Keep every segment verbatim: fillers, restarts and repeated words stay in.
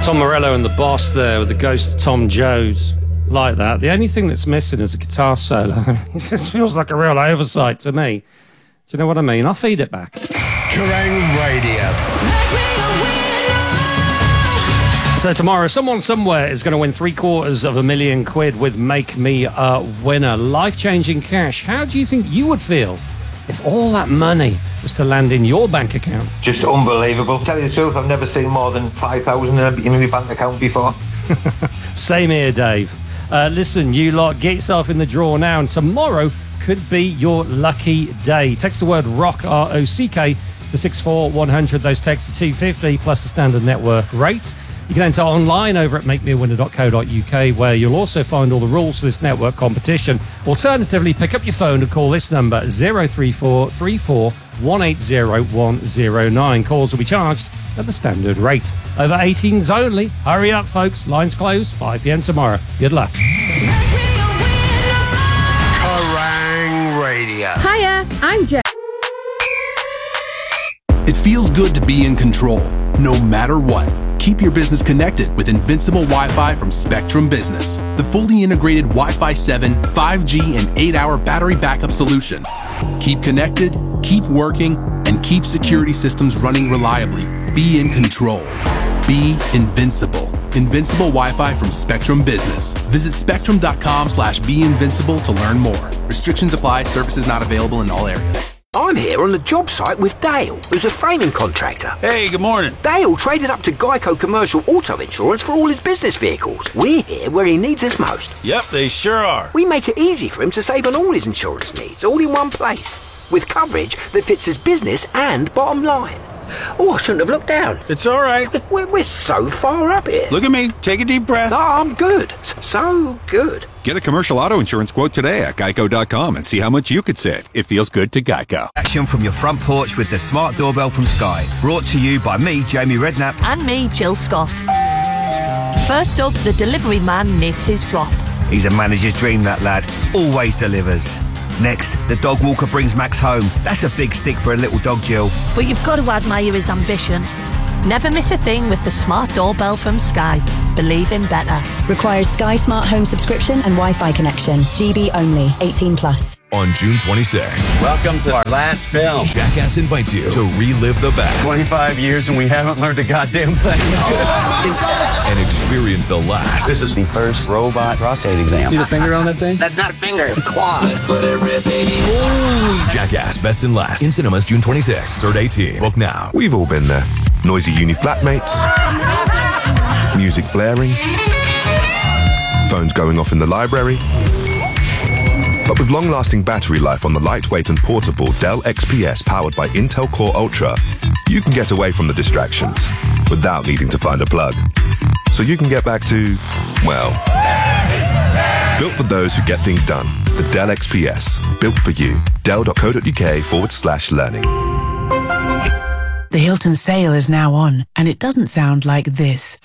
Tom Morello and the Boss there with the Ghost of Tom Jones. Like that. The only thing that's missing is a guitar solo. It just feels like a real oversight to me. Do you know what I mean? I'll feed it back. Kerrang Radio. So tomorrow, someone somewhere is going to win three quarters of a million quid with Make Me a Winner. Life-changing cash. How do you think you would feel if all that money was to land in your bank account? Just unbelievable. Tell you the truth, I've never seen more than five thousand in my bank account before. Same here, Dave. Uh, listen, you lot, get yourself in the draw now, and tomorrow could be your lucky day. Text the word ROCK, R O C K, to six four one hundred. Those texts are two fifty plus the standard network rate. You can enter online over at make me a winner dot co dot U K, where you'll also find all the rules for this network competition. Alternatively, pick up your phone and call this number, zero three four three four one eight zero one zero nine. Calls will be charged at the standard rate. Over eighteens only. Hurry up, folks. Lines closed, five p.m. tomorrow. Good luck. Kerrang Radio. Hiya, I'm Jen. It feels good to be in control, no matter what. Keep your business connected with Invincible Wi-Fi from Spectrum Business, the fully integrated Wi-Fi seven, five G, and eight hour battery backup solution. Keep connected, keep working, and keep security systems running reliably. Be in control. Be invincible. Invincible Wi-Fi from Spectrum Business. Visit spectrum.com slash be invincible to learn more. Restrictions apply. Services not available in all areas. I'm here on the job site with Dale, who's a framing contractor. Hey, good morning. Dale traded up to Geico Commercial Auto Insurance for all his business vehicles. We're here where he needs us most. Yep, they sure are. We make it easy for him to save on all his insurance needs, all in one place, with coverage that fits his business and bottom line. Oh, I shouldn't have looked down. It's all right. We're, we're so far up here. Look at me. Take a deep breath. Oh, I'm good. So good. Get a commercial auto insurance quote today at geico dot com and see how much you could save. It feels good to Geico. Action from your front porch with the smart doorbell from Sky. Brought to you by me, Jamie Redknapp. And me, Jill Scott. First up, the delivery man knits his drop. He's a manager's dream, that lad. Always delivers. Next, the dog walker brings Max home. That's a big stick for a little dog, Jill. But you've got to admire his ambition. Never miss a thing with the smart doorbell from Sky. Believe in better. Requires Sky Smart Home subscription and Wi-Fi connection. G B only. eighteen plus. On June twenty-sixth. Welcome to our last film. Jackass invites you to relive the best. twenty-five years and we haven't learned a goddamn thing. And experience the last. This is the first robot prostate exam. See the finger on that thing? That's not a finger, it's a claw. Let's let it rip, baby. Holy Jackass Best and Last. In cinemas June twenty-sixth. Third eighteen. Book now. We've all been there. Noisy uni flatmates. Music blaring. Phones going off in the library. But with long-lasting battery life on the lightweight and portable Dell X P S powered by Intel Core Ultra, you can get away from the distractions without needing to find a plug. So you can get back to, well, built for those who get things done. The Dell X P S. Built for you. Dell.co.uk forward slash learning. The Hilton sale is now on, and it doesn't sound like this.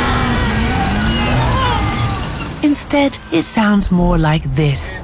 Instead, it sounds more like this.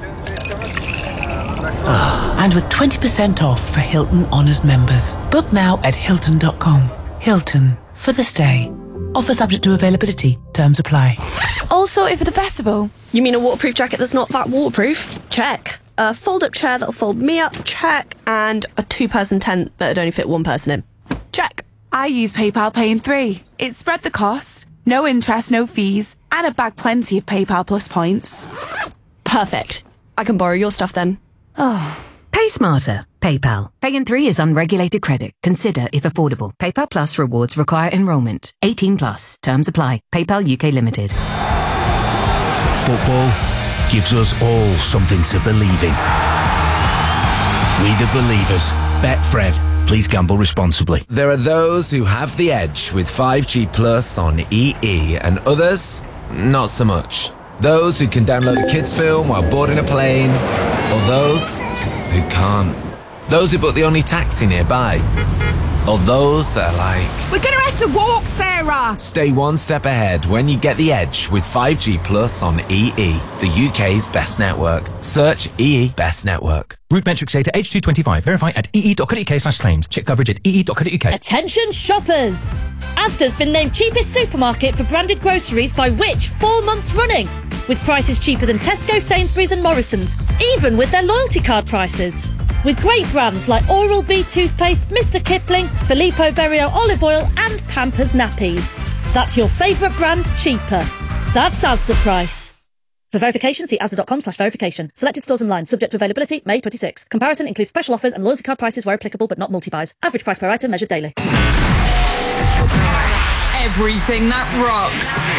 And with twenty percent off for Hilton Honors members. Book now at hilton dot com. Hilton, for the stay. Offer subject to availability. Terms apply. All sorted for the festival? You mean a waterproof jacket that's not that waterproof? Check. A fold-up chair that'll fold me up? Check. And a two-person tent that'd only fit one person in? Check. I use PayPal Pay in three. It spread the cost, no interest, no fees, and I bag plenty of PayPal Plus points. Perfect. I can borrow your stuff then. Oh. Pay smarter. PayPal. Pay in three is unregulated credit. Consider if affordable. PayPal Plus rewards require enrolment. eighteen plus. Terms apply. PayPal U K Limited. Football gives us all something to believe in. We the believers. Betfred. Please gamble responsibly. There are those who have the edge with five G Plus on E E and others, not so much. Those who can download a kids film while boarding a plane, or those who can't. Those who book the only taxi nearby. or those that are like, We're gonna have to walk, Sarah! stay one step ahead when you get the edge with five G Plus on E E, the U K's best network. Search E E Best Network. Root metrics data H two twenty-five. Verify at ee.co.uk slash claims. Check coverage at ee.co.uk. Attention shoppers! Asda's been named cheapest supermarket for branded groceries by Which four months running, with prices cheaper than Tesco, Sainsbury's and Morrison's, even with their loyalty card prices. With great brands like Oral-B toothpaste, Mister Kipling, Filippo Berio olive oil and Pampers nappies. That's your favourite brands cheaper. That's Asda price. For verification, see asda.com slash verification. Selected stores online, subject to availability, May twenty-sixth. Comparison includes special offers and loyalty card prices where applicable but not multi-buys. Average price per item measured daily. Everything that rocks.